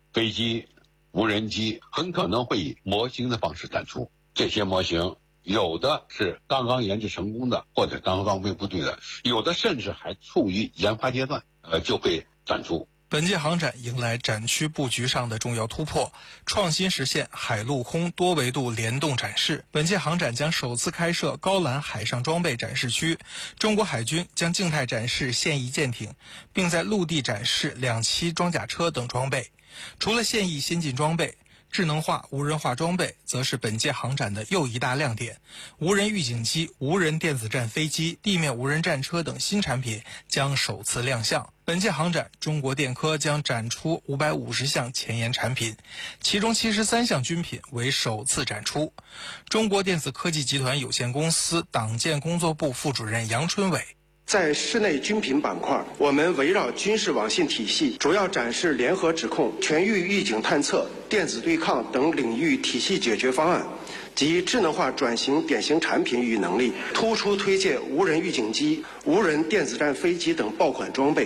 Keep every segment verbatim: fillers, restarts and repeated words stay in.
飞机、无人机很可能会以模型的方式展出。这些模型有的是刚刚研制成功的，或者刚刚为部队的，有的甚至还处于研发阶段，呃，就会展出。 本届航展迎来展区布局上的重要突破，创新实现海陆空多维度联动展示。本届航展将首次开设高栏海上装备展示区，中国海军将静态展示现役舰艇，并在陆地展示两栖装甲车等装备。除了现役先进装备，智能化、无人化装备则是本届航展的又一大亮点。无人预警机、无人电子战飞机、地面无人战车等新产品将首次亮相。本届航展，中国电科将展出五百五十项前沿产品，其中七十三项军品为首次展出。中国电子科技集团有限公司党建工作部副主任杨春伟。 在室内军品板块，我们围绕军事网信体系，主要展示联合指控、全域预警探测、电子对抗等领域体系解决方案及智能化转型典型产品与能力，突出推介无人预警机、无人电子战飞机等爆款装备。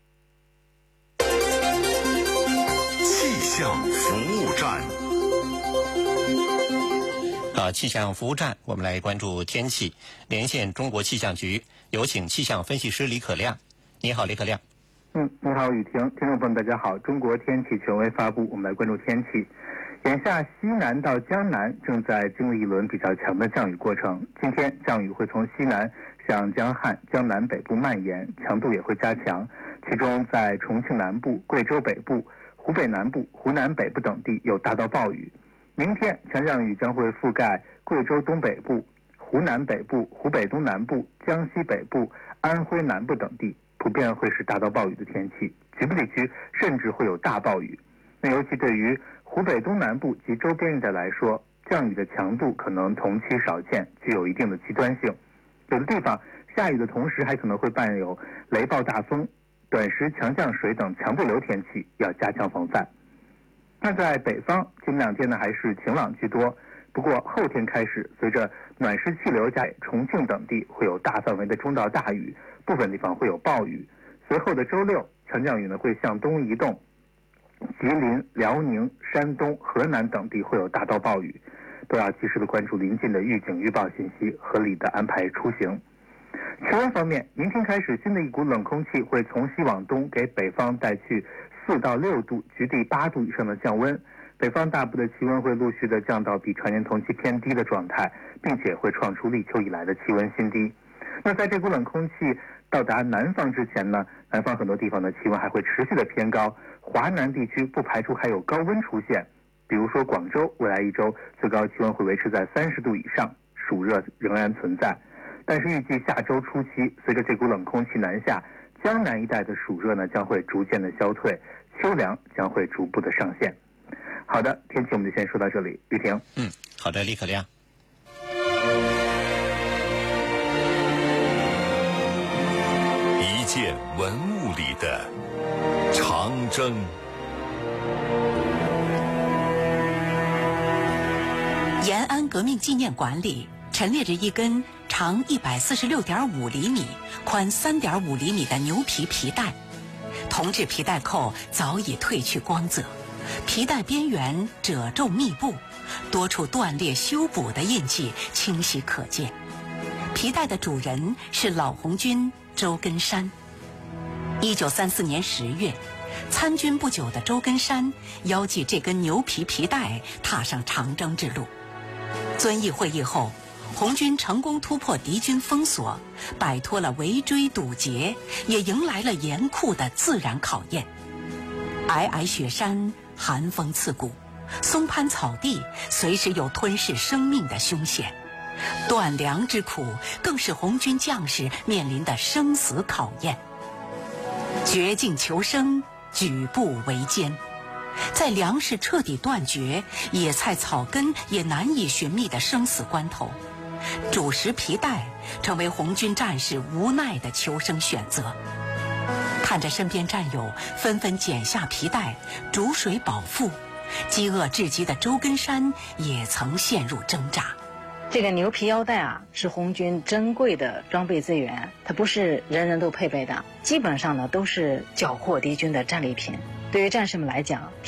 气象服务站。 啊，气象服务站，我们来关注天气。连线中国气象局，有请气象分析师李可亮。你好，李可亮。 嗯，你好，雨婷，听众朋友们，大家好。中国天气权威发布，我们来关注天气。眼下西南到江南正在经历一轮比较强的降雨过程。今天降雨会从西南向江汉、江南北部蔓延，强度也会加强。其中在重庆南部、贵州北部、湖北南部、湖南北部等地有大到暴雨。明天强降雨将会覆盖贵州东北部、湖南北部、湖北东南部、江西北部、安徽南部等地，普遍会是大到暴雨的天气，局部地区甚至会有大暴雨。那尤其对于湖北东南部及周边一带来说，降雨的强度可能同期少见，具有一定的极端性。有的地方下雨的同时还可能会伴有雷暴大风、短时强降水等强对流天气，要加强防范。那在北方，近两天呢还是晴朗居多，不过后天开始，随着暖湿气流加重庆等地会有大范围的中到大雨，部分地方会有暴雨。随后的周六，强降雨呢会向东移动，吉林、辽宁、山东、河南等地会有大到暴雨，都要及时的关注临近的预警预报信息，合理的安排出行。气温方面，明天开始，新的一股冷空气会从西往东给北方带去四到六度，局地八度以上的降温。北方大部的气温会陆续的降到比常年同期偏低的状态，并且会创出立秋以来的气温新低。那在这股冷空气到达南方之前呢，南方很多地方的气温还会持续的偏高，华南地区不排除还有高温出现，比如说广州，未来一周最高气温会维持在三十度以上，暑热仍然存在。但是预计下周初期，随着这股冷空气南下，江南一带的暑热呢将会逐渐的消退，秋凉将会逐步的上线。好的，天气我们就先说到这里，雨婷。 嗯，好的，李可亮。 一件文物里的长征。 延安革命纪念馆里陈列着一根长一百四十六点五厘米、宽三点五厘米的牛皮皮带，铜制皮带扣早已褪去光泽，皮带边缘褶皱密布，多处断裂修补的印记清晰可见。皮带的主人是老红军周根山。一九三四年十月，参军不久的周根山腰系这根牛皮皮带，踏上长征之路。遵义会议后，红军成功突破敌军封锁，摆脱了围追堵截，也迎来了严酷的自然考验。皑皑雪山，寒风刺骨，松潘草地随时有吞噬生命的凶险。断粮之苦更是红军将士面临的生死考验。绝境求生，举步维艰。在粮食彻底断绝、野菜草根也难以寻觅的生死关头，主食皮带成为红军战士无奈的求生选择。看着身边战友纷纷剪下皮带煮水饱腹，饥饿至极的周根山也曾陷入挣扎。 这个牛皮腰带啊，是红军珍贵的装备资源，它不是人人都配备的，基本上呢都是缴获敌军的战利品。对于战士们来讲，